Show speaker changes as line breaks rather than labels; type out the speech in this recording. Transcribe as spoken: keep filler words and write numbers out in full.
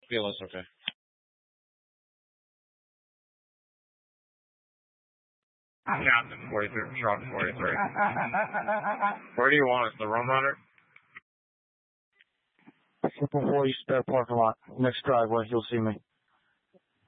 B L S, okay. Captain forty-three, truck forty-three. Where do you want it? The Rum Runner?
Before you start parking lot, next driveway, you'll see me.